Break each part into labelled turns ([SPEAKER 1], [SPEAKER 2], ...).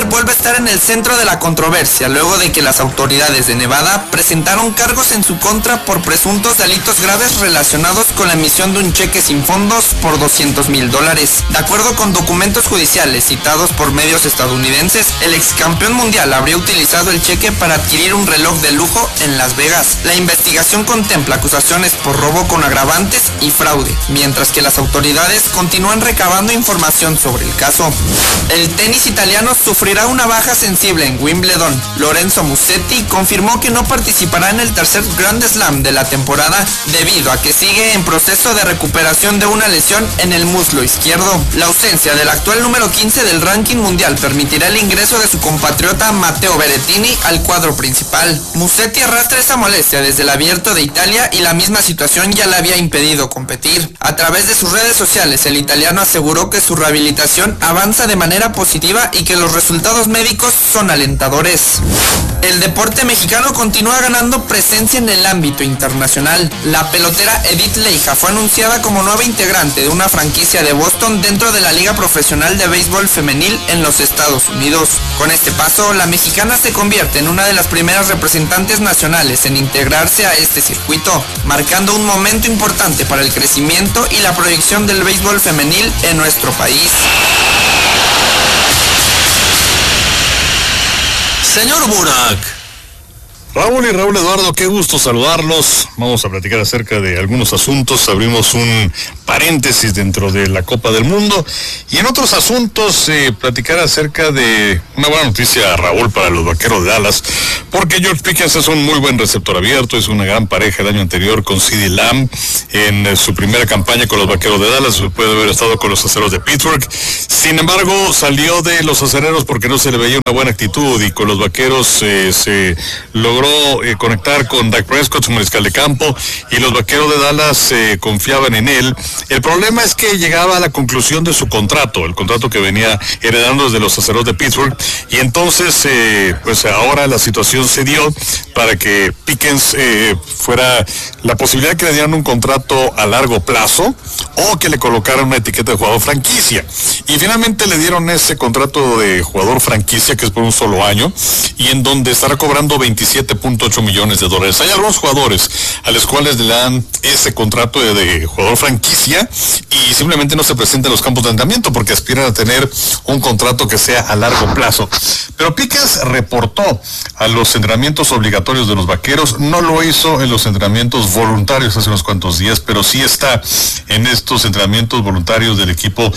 [SPEAKER 1] vuelve a estar en el centro de la controversia luego de que las autoridades de Nevada presentaron cargos en su contra por presuntos delitos graves relacionados con la emisión de un cheque sin fondos por $200,000. De acuerdo con documentos judiciales citados por medios estadounidenses, el ex campeón mundial habría utilizado el cheque para adquirir un reloj de lujo en Las Vegas. La investigación contempla acusaciones por robo con agravantes y fraude, mientras que las autoridades continúan recabando información sobre el caso. El tenis italiano sufrirá una baja sensible en Wimbledon. Lorenzo Musetti confirmó que no participará en el tercer Grand Slam de la temporada debido a que sigue en proceso de recuperación de una lesión en el muslo izquierdo. La ausencia del actual número 15 del ranking mundial permitirá el ingreso de su compatriota Matteo Berrettini al cuadro principal. Musetti arrastra esa molestia desde el Abierto de Italia y la misma situación ya le había impedido competir. A través de sus redes sociales, el italiano aseguró que su rehabilitación avanza de manera positiva y que los resultados médicos son alentadores. El deporte mexicano continúa ganando presencia en el ámbito internacional. La pelotera Edith Leija fue anunciada como nueva integrante de una franquicia de Boston dentro de la Liga Profesional de Béisbol Femenil en los Estados Unidos. Con este paso, la mexicana se convierte en una de las primeras representantes nacionales en integrarse a este circuito, marcando un momento importante para el crecimiento y la proyección del béisbol femenil en nuestro país.
[SPEAKER 2] Señor Burak.
[SPEAKER 3] Raúl y Raúl Eduardo, qué gusto saludarlos. Vamos a platicar acerca de algunos asuntos. Abrimos un paréntesis dentro de la Copa del Mundo. Y en otros asuntos, platicar acerca de una buena noticia, Raúl, para los Vaqueros de Dallas. Porque George Pickens es un muy buen receptor abierto. Es una gran pareja el año anterior con CeeDee Lamb en su primera campaña con los Vaqueros de Dallas. Puede haber estado con los Acereros de Pittsburgh. Sin embargo, salió de los Acereros porque no se le veía una buena actitud. Y con los Vaqueros se logró conectar con Dak Prescott, su mariscal de campo, y los Vaqueros de Dallas confiaban en él. El problema es que llegaba a la conclusión de su contrato, el contrato que venía heredando desde los Acereros de Pittsburgh, y entonces pues ahora la situación se dio para que Pickens fuera la posibilidad que le dieran un contrato a largo plazo o que le colocaran una etiqueta de jugador franquicia, y finalmente le dieron ese contrato de jugador franquicia que es por un solo año y en donde estará cobrando $27.8 millones. Hay algunos jugadores a los cuales le dan ese contrato de jugador franquicia y simplemente no se presentan en los campos de entrenamiento porque aspiran a tener un contrato que sea a largo plazo. Pero Pickens reportó a los entrenamientos obligatorios de los Vaqueros, no lo hizo en los entrenamientos voluntarios hace unos cuantos días, pero sí está en estos entrenamientos voluntarios del equipo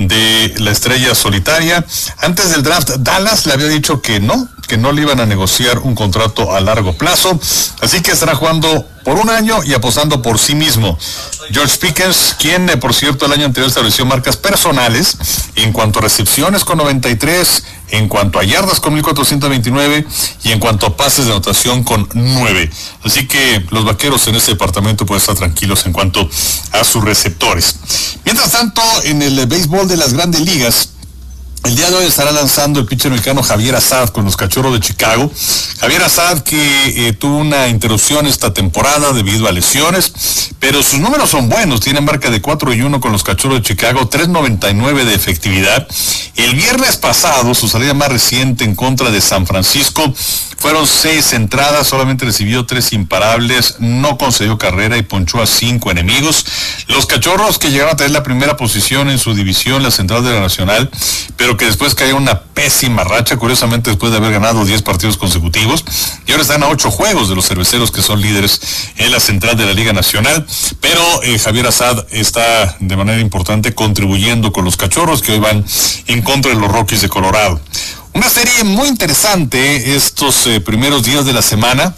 [SPEAKER 3] de la Estrella Solitaria. Antes del draft, Dallas le había dicho que no le iban a negociar un contrato a largo plazo, así que estará jugando por un año y apostando por sí mismo. George Pickens, quien por cierto el año anterior estableció marcas personales en cuanto a recepciones con 93, en cuanto a yardas con 1429 y en cuanto a pases de anotación con 9. Así que los Vaqueros en este departamento pueden estar tranquilos en cuanto a sus receptores. Mientras tanto, en el béisbol de las Grandes Ligas, el día de hoy estará lanzando el pitcher mexicano Javier Assad con los Cachorros de Chicago. Javier Assad que tuvo una interrupción esta temporada debido a lesiones, pero sus números son buenos. Tiene marca de 4-1 con los Cachorros de Chicago, 3.99 de efectividad. El viernes pasado, su salida más reciente en contra de San Francisco, fueron 6 entradas, solamente recibió 3 imparables, no concedió carrera y ponchó a 5 enemigos. Los Cachorros que llegaron a tener la primera posición en su división, la central de la Nacional, pero que después cayó una pésima racha, curiosamente después de haber ganado 10 partidos consecutivos, y ahora están a 8 juegos de los Cerveceros que son líderes en la central de la Liga Nacional, pero Javier Assad está de manera importante contribuyendo con los Cachorros que hoy van en contra de los Rockies de Colorado. Una serie muy interesante estos primeros días de la semana,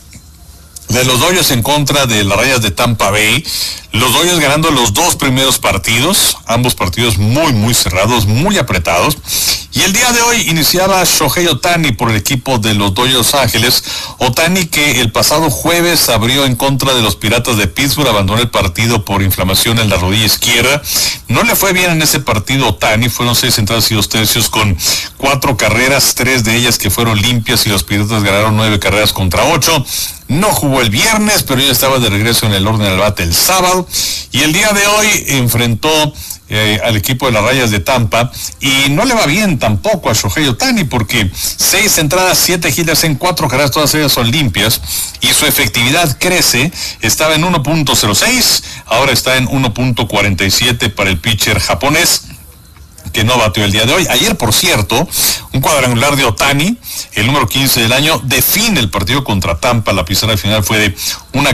[SPEAKER 3] de los Dodgers en contra de las Rayas de Tampa Bay. Los Dodgers ganando los 2 primeros partidos, ambos partidos muy cerrados, muy apretados. Y el día de hoy iniciaba Shohei Ohtani por el equipo de los Dodgers Los Ángeles. Ohtani que el pasado jueves abrió en contra de los Piratas de Pittsburgh, abandonó el partido por inflamación en la rodilla izquierda. No le fue bien en ese partido Ohtani, fueron 6 entradas y 2 tercios con 4 carreras, 3 de ellas que fueron limpias y los Piratas ganaron 9 carreras contra 8. No jugó el viernes, pero ya estaba de regreso en el orden del bate el sábado. Y el día de hoy enfrentó al equipo de las Rayas de Tampa, y no le va bien tampoco a Shohei Ohtani, porque 6 entradas, 7 hits en 4 carreras, todas ellas son limpias, y su efectividad crece. Estaba en 1.06, ahora está en 1.47 para el pitcher japonés, que no bateó el día de hoy. Ayer, por cierto, un cuadrangular de Ohtani, el número 15 del año, define el partido contra Tampa. La pizarra final fue de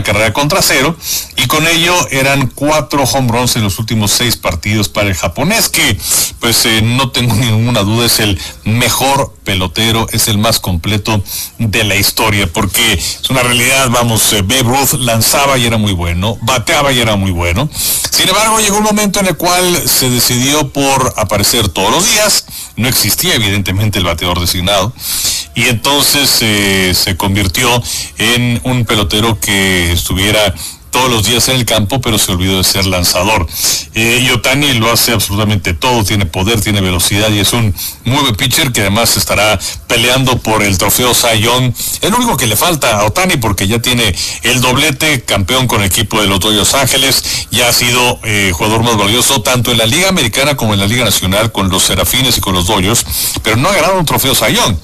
[SPEAKER 3] 1-0, y con ello eran 4 home runs en los últimos 6 partidos para el japonés, que pues no tengo ninguna duda es el mejor pelotero, es el más completo de la historia, porque es una realidad. Babe Ruth lanzaba y era muy bueno, bateaba y era muy bueno. Sin embargo, llegó un momento en el cual se decidió por aparecer todos los días. No existía evidentemente el bateador designado, y entonces se convirtió en un pelotero que estuviera todos los días en el campo, pero se olvidó de ser lanzador. Y Ohtani lo hace absolutamente todo, tiene poder, tiene velocidad, y es un muy buen pitcher que además estará peleando por el trofeo Cy Young. Es lo único que le falta a Ohtani, porque ya tiene el doblete, campeón con el equipo de los Dodgers Ángeles, ya ha sido jugador más valioso tanto en la Liga Americana como en la Liga Nacional con los Serafines y con los Dodgers, pero no ha ganado un trofeo Cy Young.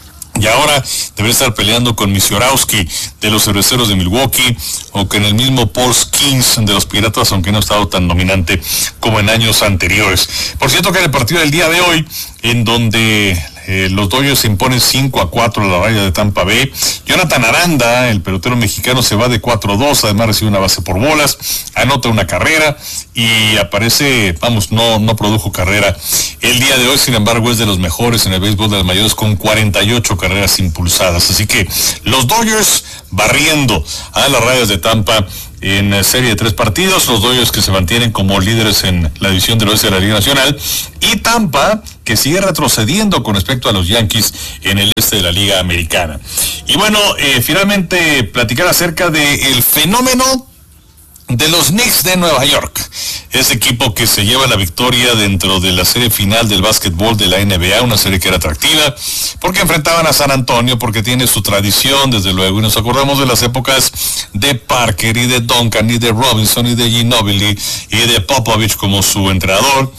[SPEAKER 3] Y ahora debe estar peleando con Misiorowski de los Cerveceros de Milwaukee, o con el mismo Paul Skeens de los Piratas, aunque no ha estado tan dominante como en años anteriores. Por cierto, que en el partido del día de hoy, en donde los Dodgers se imponen 5-4 a la Raya de Tampa Bay, Jonathan Aranda, el pelotero mexicano, se va de 4-2, además recibe una base por bolas, anota una carrera y aparece, no produjo carrera el día de hoy. Sin embargo, es de los mejores en el béisbol de las mayores, con 48 carreras impulsadas. Así que los Dodgers barriendo a las Rayas de Tampa en serie de 3 partidos, los Dodgers que se mantienen como líderes en la división del oeste de la Liga Nacional, y Tampa que sigue retrocediendo con respecto a los Yankees en el este de la Liga Americana. Y bueno, finalmente platicar acerca del fenómeno de los Knicks de Nueva York, ese equipo que se lleva la victoria dentro de la serie final del básquetbol de la NBA, una serie que era atractiva, porque enfrentaban a San Antonio, porque tiene su tradición, desde luego, y nos acordamos de las épocas de Parker y de Duncan y de Robinson y de Ginobili y de Popovich como su entrenador.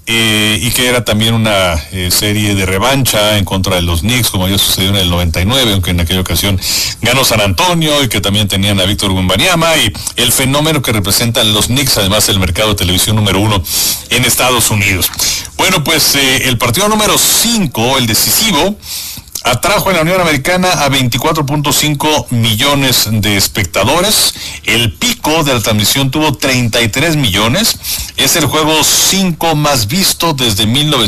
[SPEAKER 3] Y que era también una serie de revancha en contra de los Knicks, como ya sucedió en el 99, aunque en aquella ocasión ganó San Antonio, y que también tenían a Víctor Wembanyama, y el fenómeno que representan los Knicks, además el mercado de televisión número 1 en Estados Unidos. Bueno, pues el partido número 5, el decisivo, atrajo en la Unión Americana a 24.5 millones de espectadores. El pico de la transmisión tuvo 33 millones. Es el juego 5 más visto desde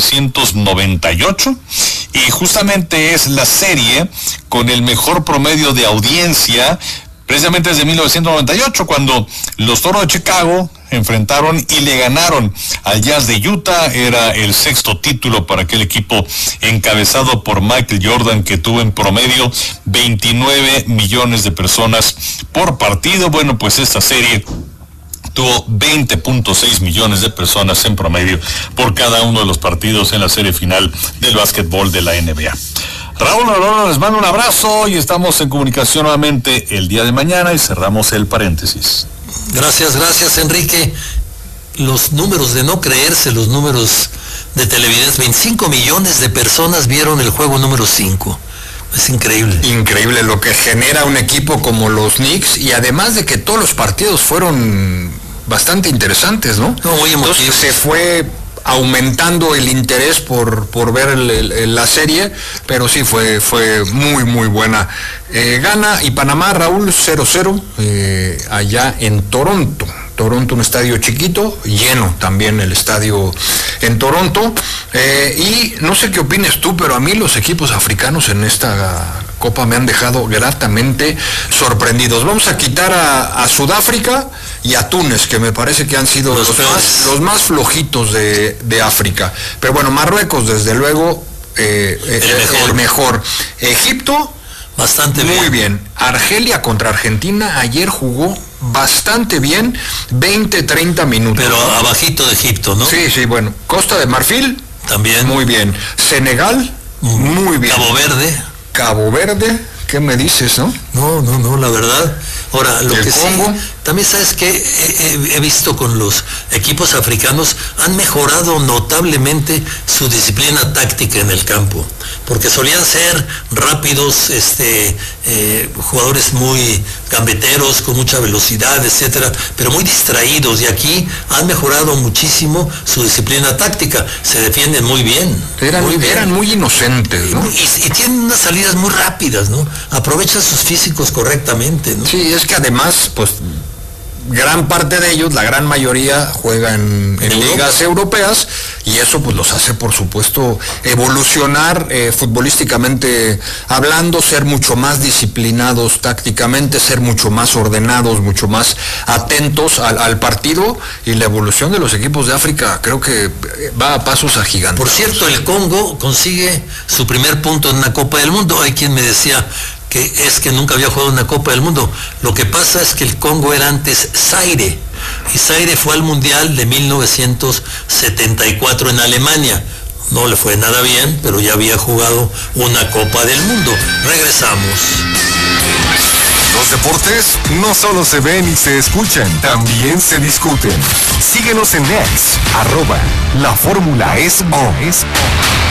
[SPEAKER 3] 1998. Y justamente es la serie con el mejor promedio de audiencia, precisamente desde 1998, cuando los Toros de Chicago enfrentaron y le ganaron al Jazz de Utah. Era el 6º título para aquel equipo encabezado por Michael Jordan, que tuvo en promedio 29 millones de personas por partido. Bueno, pues esta serie tuvo 20.6 millones de personas en promedio por cada uno de los partidos en la serie final del básquetbol de la NBA. Raúl Arona les mando un abrazo, y estamos en comunicación nuevamente el día de mañana, y cerramos el paréntesis.
[SPEAKER 2] Gracias, Enrique. Los números de no creerse, los números de televidentes, 25 millones de personas vieron el juego número 5. Es increíble.
[SPEAKER 1] Increíble lo que genera un equipo como los Knicks, y además de que todos los partidos fueron bastante interesantes, ¿no?
[SPEAKER 2] Muy emotivos.
[SPEAKER 1] Entonces se fue aumentando el interés por ver la serie, pero sí fue muy muy buena. Gana y Panamá, Raúl, 0-0 allá en Toronto, un estadio chiquito, lleno también el estadio en Toronto, y no sé qué opines tú, pero a mí los equipos africanos en esta Copa me han dejado gratamente sorprendidos. Vamos a quitar a Sudáfrica y a Túnez, que me parece que han sido los más flojitos de África. Pero bueno, Marruecos, desde luego, el mejor. Egipto,
[SPEAKER 2] bastante bien.
[SPEAKER 1] Muy bien. Argelia contra Argentina, ayer jugó bastante bien, 20-30 minutos.
[SPEAKER 2] Pero abajito de Egipto, ¿no?
[SPEAKER 1] Sí, bueno. Costa de Marfil,
[SPEAKER 2] también.
[SPEAKER 1] Muy bien. Senegal, muy bien.
[SPEAKER 2] Cabo Verde,
[SPEAKER 1] ¿qué me dices, no?
[SPEAKER 2] No, la verdad. Ahora, lo que
[SPEAKER 1] Congo,
[SPEAKER 2] sí, También sabes que he visto con los equipos africanos, han mejorado notablemente su disciplina táctica en el campo, porque solían ser rápidos, jugadores muy gambeteros, con mucha velocidad, etcétera, pero muy distraídos, y aquí han mejorado muchísimo su disciplina táctica, se defienden muy bien.
[SPEAKER 4] Eran muy inocentes, ¿no?
[SPEAKER 2] Y tienen unas salidas muy rápidas, ¿no? Aprovechan sus físicos correctamente, ¿no?
[SPEAKER 4] Sí, es que además, pues, gran parte de ellos, la gran mayoría, juega en ligas europeas, y eso pues los hace, por supuesto, evolucionar futbolísticamente hablando, ser mucho más disciplinados tácticamente, ser mucho más ordenados, mucho más atentos al partido, y la evolución de los equipos de África creo que va a pasos agigantados.
[SPEAKER 2] Por cierto, el Congo consigue su primer punto en una Copa del Mundo. Hay quien me decía que nunca había jugado una Copa del Mundo. Lo que pasa es que el Congo era antes Zaire, y Zaire fue al Mundial de 1974 en Alemania. No le fue nada bien, pero ya había jugado una Copa del Mundo. Regresamos.
[SPEAKER 5] Los deportes no solo se ven y se escuchan, también se discuten. Síguenos en X, @LaFórmulaEsO.